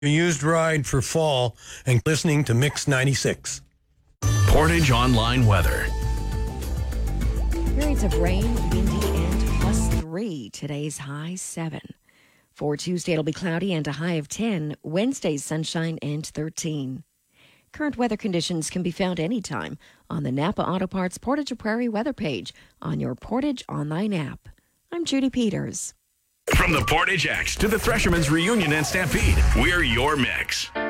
used ride for fall and listening to Mix 96. Portage Online weather. Periods of rain, windy, and +3. Today's high 7. For Tuesday, it'll be cloudy and a high of 10. Wednesday's sunshine and 13. Current weather conditions can be found anytime on the Napa Auto Parts Portage Prairie weather page on your Portage Online app. I'm Judy Peters. From the Portage X to the Threshermen's Reunion and Stampede, we're your mix.